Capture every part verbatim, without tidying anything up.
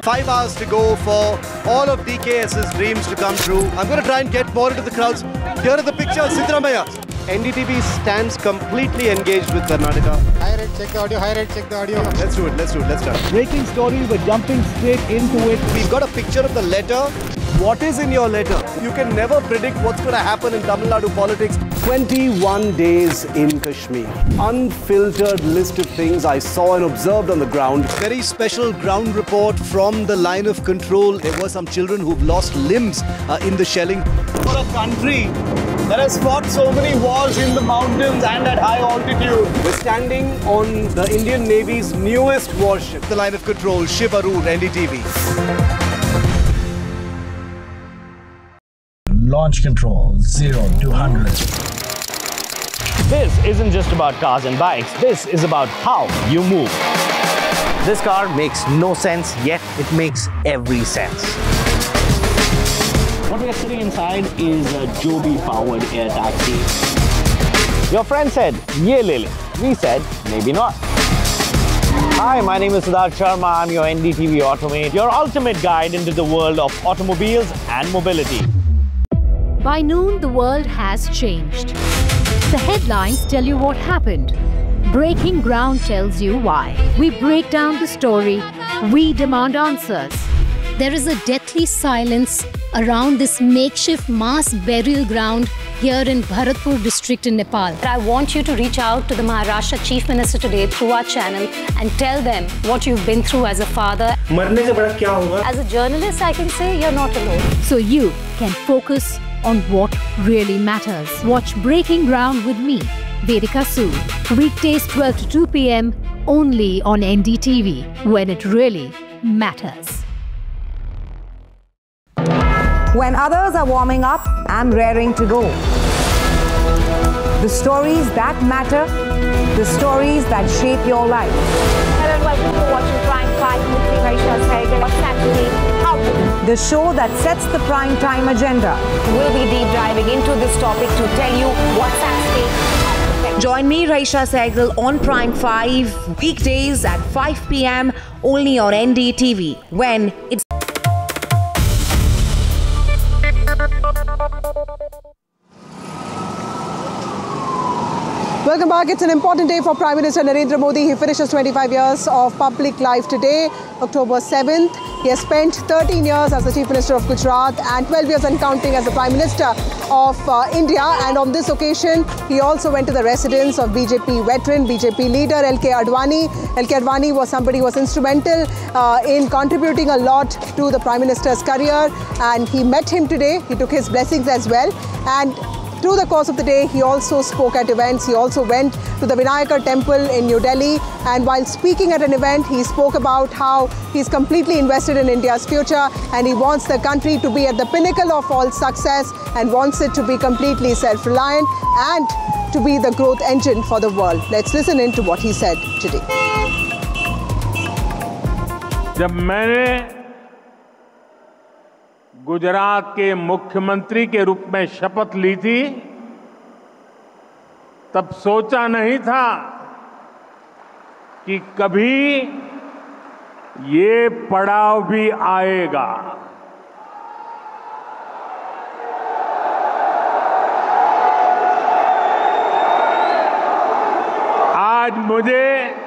Five hours to go for all of D K S's dreams to come true. I'm going to try and get more into the crowds. Here are the pictures, Siddaramaiah. N D T V stands completely engaged with Karnataka. High rate, check the audio, high rate, check the audio. Let's do it, let's do it, let's start. Breaking story, we're jumping straight into it. We've got a picture of the letter. What is in your letter? You can never predict what's going to happen in Tamil Nadu politics. twenty-one days in Kashmir. Unfiltered list of things I saw and observed on the ground. Very special ground report from the line of control. There were some children who've lost limbs uh, in the shelling. For a country that has fought so many wars in the mountains and at high altitude, we're standing on the Indian Navy's newest warship, the line of control, Shiv Arur, N D T V. Launch control, zero to one hundred. This isn't just about cars and bikes. This is about how you move. This car makes no sense, yet it makes every sense. What we are sitting inside is a Joby-powered air taxi. Your friend said, "Ye le le." We said, maybe not. Hi, my name is Siddharth Sharma. I'm your N D T V Automate, your ultimate guide into the world of automobiles and mobility. By noon, the world has changed. The headlines tell you what happened. Breaking ground tells you why. We break down the story. We demand answers. There is a deathly silence around this makeshift mass burial ground here in Bharatpur district in Nepal. I want you to reach out to the Maharashtra Chief Minister today through our channel and tell them what you've been through as a father. As a journalist, I can say you're not alone. So you can focus on what really matters. Watch Breaking Ground with me, Vedika Sood. Weekdays twelve to two p m only on N D T V, when it really matters. When others are warming up, I'm raring to go. The stories that matter, the stories that shape your life. Hello and welcome to watching Prime five with me, Raisha Sehgal. What's actually how to The show that sets the prime time agenda. We'll be deep diving into this topic to tell you what's at stake. Join me, Raisha Sehgal, on Prime five, weekdays at five p m only on N D T V, when it's Welcome back. It's an important day for Prime Minister Narendra Modi. He finishes twenty-five years of public life today, October seventh. He has spent thirteen years as the Chief Minister of Gujarat and twelve years and counting as the Prime Minister of uh, India. And on this occasion, he also went to the residence of B J P veteran, B J P leader L K Advani. L K Advani was somebody who was instrumental uh, in contributing a lot to the Prime Minister's career. And he met him today. He took his blessings as well. And through the course of the day, he also spoke at events. He also went to the Vinayaka temple in New Delhi. And while speaking at an event, he spoke about how he's completely invested in India's future and he wants the country to be at the pinnacle of all success and wants it to be completely self-reliant and to be the growth engine for the world. Let's listen in to what he said today. जब मैंने गुजरात के मुख्यमंत्री के रूप में शपथ ली थी, तब सोचा नहीं था कि कभी ये पड़ाव भी आएगा। आज मुझे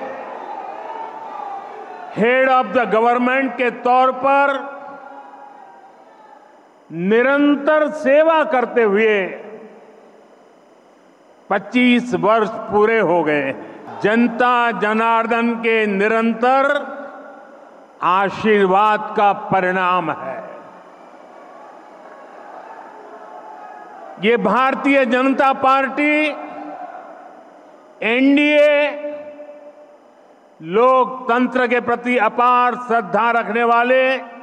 हेड ऑफ द गवर्नमेंट के तौर पर निरंतर सेवा करते हुए पच्चीस वर्ष पूरे हो गए। जनता जनार्दन के निरंतर आशीर्वाद का परिणाम है। ये Bharatiya Janata party N D A लोकतंत्र के प्रति अपार श्रद्धा रखने वाले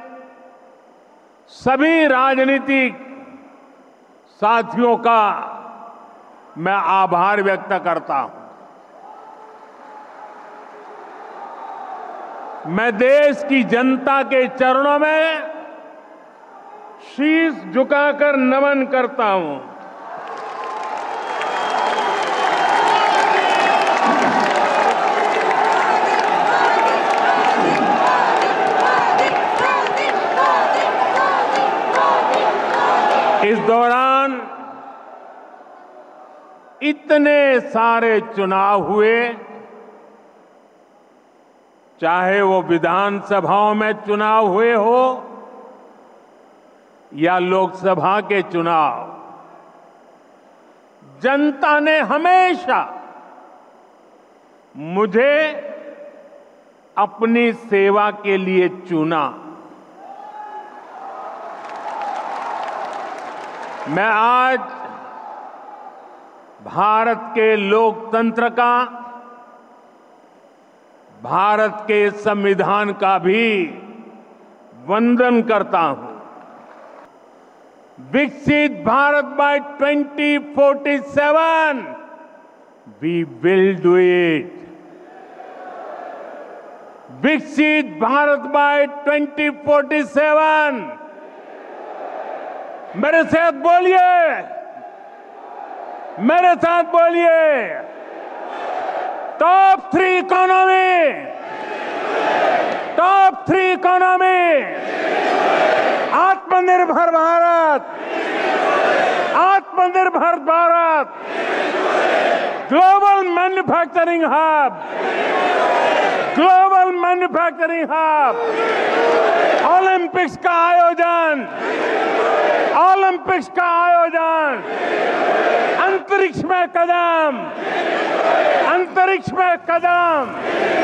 सभी राजनीतिक साथियों का मैं आभार व्यक्त करता हूं। मैं देश की जनता के चरणों में शीश झुकाकर नमन करता हूं। इस दौरान इतने सारे चुनाव हुए, चाहे वो विधानसभाओं में चुनाव हुए हो या लोकसभा के चुनाव, जनता ने हमेशा मुझे अपनी सेवा के लिए चुना। मैं आज भारत के लोकतंत्र का, भारत के संविधान का भी वंदन करता हूं। विकसित Bharat by twenty forty seven, we will do it. विकसित Bharat by twenty forty seven, मेरे साथ बोलिए, मेरे साथ बोलिए। Top three economy, top three economy, आत्मनिर्भर भारत, आत्मनिर्भर Bharat, global manufacturing hub, global manufacturing hub, Olympics का आयोजन, ओलंपिक्स का आयोजन, अंतरिक्ष में कदम, अंतरिक्ष में कदम।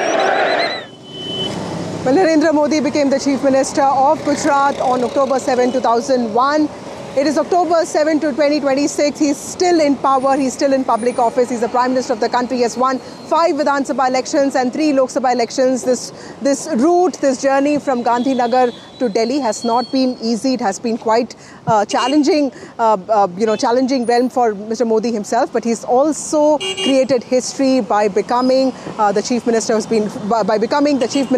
Well, Narendra Modi became the Chief Minister of Gujarat on October seventh, two thousand one. It is October seventh to twenty twenty-six. He's still in power. He's still in public office. He's the Prime Minister of the country. He has won five Vidhan Sabha elections and three Lok Sabha elections. This, this route, this journey from Gandhinagar to Delhi has not been easy. It has been quite uh, challenging, uh, uh, you know, challenging realm for Mister Modi himself. But he's also created history by becoming uh, the Chief Minister, who's been by, by becoming the Chief Minister